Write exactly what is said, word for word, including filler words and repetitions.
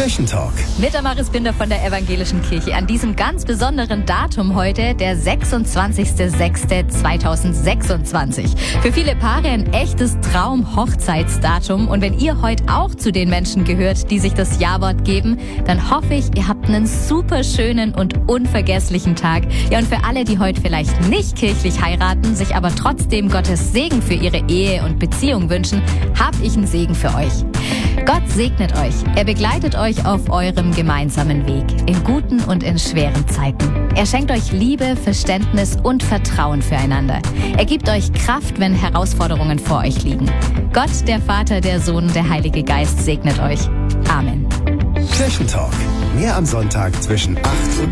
Kirchentalk. Mit Amaris Binder von der Evangelischen Kirche an diesem ganz besonderen Datum heute, der sechsundzwanzigster sechster zweitausendsechsundzwanzig. Für viele Paare ein echtes Traum-Hochzeitsdatum. Und wenn ihr heute auch zu den Menschen gehört, die sich das Ja-Wort geben, dann hoffe ich, ihr habt einen super schönen und unvergesslichen Tag. Ja, und für alle, die heute vielleicht nicht kirchlich heiraten, sich aber trotzdem Gottes Segen für ihre Ehe und Beziehung wünschen, habe ich einen Segen für euch. Gott segnet euch. Er begleitet euch auf eurem gemeinsamen Weg, in guten und in schweren Zeiten. Er schenkt euch Liebe, Verständnis und Vertrauen füreinander. Er gibt euch Kraft, wenn Herausforderungen vor euch liegen. Gott, der Vater, der Sohn, der Heilige Geist segnet euch. Amen. Kirchentalk. Mehr am Sonntag zwischen acht und